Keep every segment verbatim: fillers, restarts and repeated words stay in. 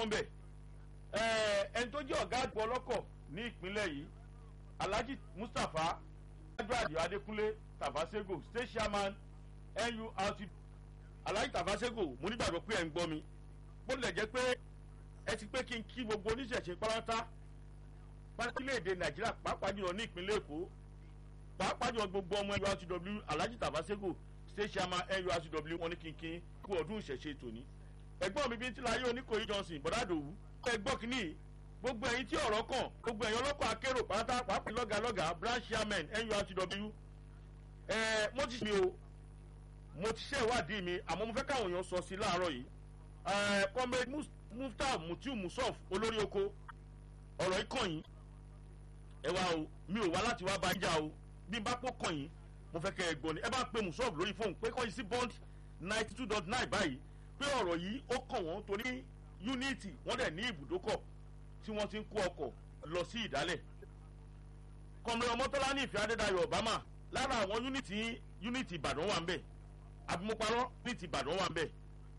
kọ́gbọ́n bẹ̀ ẹni tó jẹ́ ọ̀gá àgbọ̀ ọlọ́kọ̀ ní ìpínlẹ̀ yìí Alhaji Mustapha Adúláyọ̀ Adékúnlé Tàfàṣégò state chairman N U R T Alhaji Tàfàṣégò mo nígbàgbọ́ pé ẹ̀ ń gbọ́ mi bó tilẹ̀ jẹ́ pé ẹ ti pé kí n kí gbogbo oníṣẹ̀ṣe pátá pátákìléèdè Nàìjíríà pàápàá jùlọ ní ìpínlẹ̀ Èkó pàápàá jùlọ gbogbo ọmọ N U R T W Alhaji Tàfàṣégò state chairman N U R T W wọn ní kínkín kú ọdún ìṣẹ̀ṣe tòní ẹ̀gbọ́n mi bíi ti láyé Oníkòyí Johnson bọ̀dádòwú ẹ̀gbọ́n kìíní gbogbo ẹ̀yin tí ọ̀rọ̀ kàn gbogbo ẹ̀yin ọlọ́kọ̀ akérò pátá pàápàá lọ́gàlọ́gà branch chairman N U R T W ẹ̀ mo ti ṣe mi o mo ti ṣe ìwádìí mi àmọ́ mo fẹ́ káwọn èèyàn sọ sí láàárọ̀ yìí ẹ̀ comrade Mufta Mutiu Musof olórí oko ọ̀rọ̀ ikàn yìí ẹ wá o mi ò wá láti wá bá yín jà o bí n bá pọ̀ kàn yín mo fẹ́ kẹ́ ẹ gbọ́ ni ẹ bá pe Musof lórí fóònù pé kọ́ yín sí bond ninety two dot nine báyìí pé ọ̀rọ̀ yìí ó kàn wọ́n torí unity wọ́n dẹ̀ ní ibùdókọ̀ tí wọ́n ti ń kó ọkọ̀ lọ sí ìdálẹ̀ kọ́mọ̀rẹ́ ọmọtọ́lá ní ìfẹ́ Adédayọ̀ Obama lára àwọn unity unity Ìbàdàn wà ń bẹ̀ àbímọ́parọ́ unity Ìbàdàn wà ń bẹ̀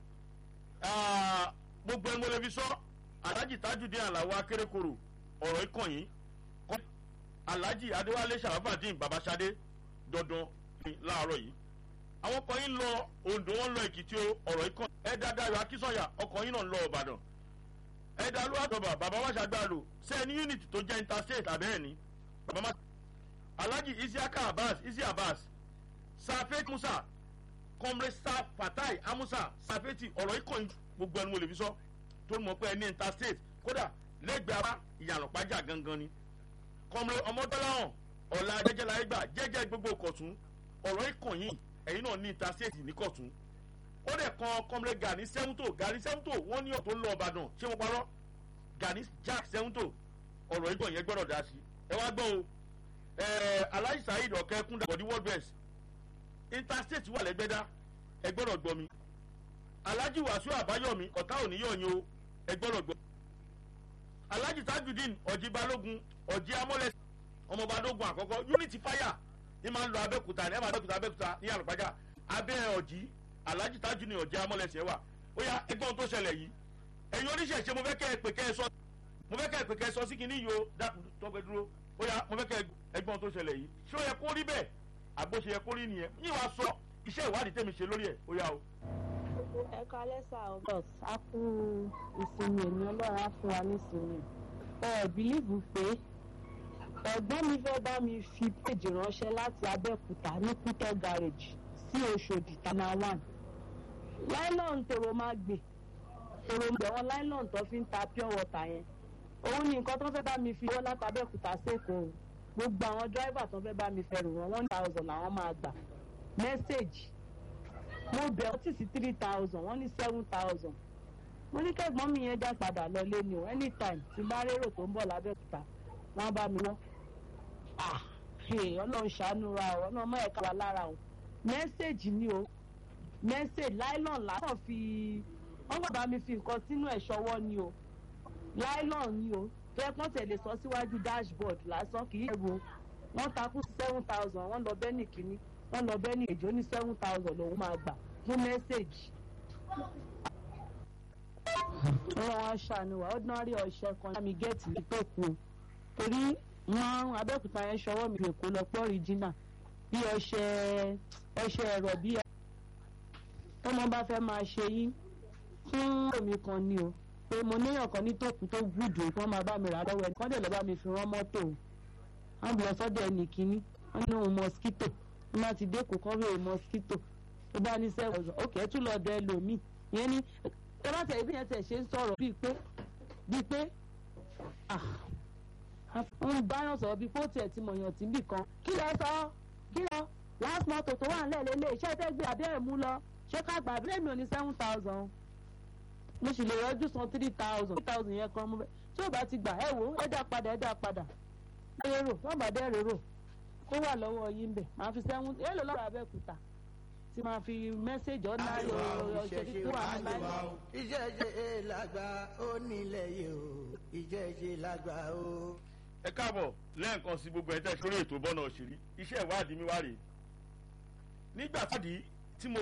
gbogbo ẹni mo lè fi sọ Alhaji Tajudeen Alao Akérékòrò ọ̀rọ̀ ikàn yìí Alhaji Adéwálé Sàràfàdín Babáṣadé dandan láàárọ̀ yìí àwọn kan yín lọ Oǹdó wọn lọ Èkìtì ọ̀rọ̀ ikàn ẹ̀dá Dayọ̀ Akínsọ̀yà ọkọ̀ yín náà lọ Ìbàdàn ẹ̀dá Olúwàtọ̀bà bàbá wa ṣàgbàrò sẹ́ni unity tó jẹ́ interstate àbẹ́ẹ̀ni bàbá má. Alhaji Isiaka Abbas Isi Abbas Safet Musa Comrade Saf Fatai Amusa Safeti ọ̀rọ̀ ikàn gbogbo ẹni mo lè fi sọ tó mọ̀ pé ẹni interstate kódà lẹ́gbẹ̀ẹ́ ara ìyànà pàjá gangan ni Comrade Ọmọdọ́láhàn ọ̀la jẹ́jẹ́láyégbà jẹ́jẹ́ gbogbo Kọ̀tún ọ̀rọ̀ ikàn yìí ẹ̀yin náà ní interstate ní Kọ̀tún ó dẹ̀ kan Comrade Gani Sẹ́wúntò Gani Sẹ́wúntò wọ́n ní ọ̀tún lọ Ìbàdàn ṣé wọ́n parọ́ Gani Jack Sẹ́wúntò ọ̀rọ̀ ikàn yẹn gbọ́dọ̀ dá sí ẹ wá gbọ́ o Alhaji Saheed Ọ̀kẹ́kún dàbọ̀dí world best interstate wà lẹ́gbẹ́dá ẹ gbọ́dọ̀ gbọ́ mi Alhaji Wasiu Àbáyọ̀mí ọ̀tá òní yọ̀ọ̀yìn o ẹ gbọ́dọ̀ gbọ́ Alhaji Tajudeen Ọ̀jì Balógun Ọ̀jì Amọ́lẹ̀ ọmọbadógun àkọ́kọ́ unity fire ní máa ń lọ Abẹ́òkúta ní Abẹ́òkúta Abẹ́òkúta ní àlùpàjà abẹ́ Ọ̀jì Alhaji Tajudeen Ọ̀jì Amọ́lẹ̀ wà ó yá ẹgbọ́n tó ṣẹlẹ̀ yìí ẹ̀yin oníṣẹ̀ṣe mo fẹ́ kẹ́ ẹ pè kẹ́ ẹ sọ mo fẹ́ kẹ́ ẹ pè kẹ́ ẹ sọ sí kinní yìí o dákun tọ́gbẹ́ dúró ó yá mo fẹ́ kẹ́ ẹgbọ́n tó ṣẹlẹ̀ yìí ṣé ó yẹ kó rí bẹ́ẹ̀ àbó ṣe yẹ kó rí nìyẹn yín wàá sọ iṣẹ́ ìwádìí tèmi ṣe lórí ẹ̀ ó yá o. ẹ kalẹ́ sá ọgọ́s á kú ìsinmi èmi Ọlọ́run á fún wa nísinmi ẹ bìlíìfù pé ẹ̀gbọ́n mi fẹ́ bá mi fi péjì ránṣẹ́ láti Abẹ́òkúta ní Kútọ́ garage sí Òṣòdì tana one láìlọ́ọ̀n tòrò máa gbè tòrò ń bẹ̀ wọ́n láìlọ́ọ̀n tó fi ń ta pure water yẹn òun ni nǹkan tó fẹ́ bá mi fi wọ́n láti Abẹ́òkúta sẹ́kọ̀ọ́ gbogbo àwọn dráìvà tó fẹ́ bá mi fẹ́ rù wọ́n one thousand làwọn máa gbà mẹ́sẹ̀gì mo bẹ̀ ọ́ tì sí three thousand wọ́n ní seven thousand mo ní kẹ́gbọ́n mi yẹn já padà lọlé ni o anytime tí bá rérò tó ń bọ̀ lábẹ́òkúta wọ́n bá mi wọ́n Ọlọ́run ṣàánú ra ọ ọ̀nà ọmọ ẹ̀ka wa lára o mẹ́sẹ̀gì ni o mẹ́sẹ̀gì láìlọ́n lásán fi wọ́n gbà bá mi fi nǹkan sínú ẹ̀ ṣọwọ́ ni o láìlọ́n ni o tó yẹ kó tẹ̀lé sọ síwájú dashboard lásán kì í ṣe wọ́n takú seven thousand wọ́n lọ bẹ́ẹ̀ ní kínní wọ́n lọ bẹ́ẹ̀ ní èjò ní seven thousand lòun máa gbà fún mẹ́sẹ̀gì. wọ́n wá ṣàánú wa ordinary ọ̀ṣẹ́ kan lámì gẹ́ẹ̀tì ní tó kù torí wọ́n Abẹ́òkúta yẹn ṣọwọ́ mi Èkó lọ pọ́ original bí ọṣẹ ọṣẹ ẹ̀rọ bí tọ́mọ bá fẹ́ máa ṣe yín fún omi kan ni o pé mo níyàn kan ní tòkù tó gùdù kí wọ́n máa bá mi rà lọ́wọ́ ẹ̀ kọ́ dẹ̀ lọ́ bá mi fi rán mọ́tò wọ́n bí lọ sọ́dọ̀ ẹnì kínní wọ́n ní òun mosquito wọ́n máa ti dẹ́kun kọ́ wéé mosquito tó bá ní seven thousand ó kẹ́ tún lọ dẹ lòmíì ìyẹn ní ẹ bá tẹ̀ ibi yẹn tẹ̀ ṣe ń sọ̀rọ̀ bíi pé bíi pé ń báyọ̀ sọ̀rọ̀ bíi pé ó tiẹ̀ ti mọ̀yàn tí bì kan kí lẹ sọ kí lọ last motor tó wà nílẹ̀ lélẹ̀ iṣẹ́ tẹ́ gbé abẹ́ ẹ̀ mú lọ ṣé ká gbà bí èmi ò ní seven thousand mo sì lè rọ́jú san three thousand three thousand yẹn kan mú bẹ́ẹ̀ tí ò bá ti gbà ẹ wò ẹ dá padà ẹ dá padà rérò wọ́n bá dẹ́ rérò tó wà lọ́wọ́ yín bẹ̀ máa fi sẹ́wọ́n ẹ lò lọ́rọ̀ Abẹ́òkúta tí máa fi mẹ́sẹ̀jì ọ̀nà ọ̀ṣẹ̀ tó wà ní láìpẹ́. ìṣẹ̀ṣe làgbà ó nílẹ̀ yìí o ìṣẹ̀ṣe làgbà ó. ẹ káàbọ̀ lẹ́ẹ̀kan sí gbogbo ẹ̀ tẹ́ sórí ètò bọ́nà òṣèré iṣẹ́ ìwádìí mi wá rèé nígbà tí mo